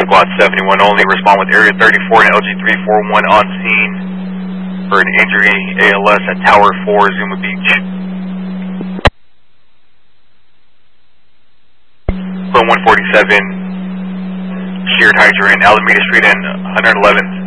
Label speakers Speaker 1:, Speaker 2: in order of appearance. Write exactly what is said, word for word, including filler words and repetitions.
Speaker 1: Squad seventy-one only. Respond with Area thirty-four and L G three forty-one on scene for an injury, A L S at Tower four, Zuma Beach. Phone one forty-seven, shared hydrant, Alameda Street and one eleventh.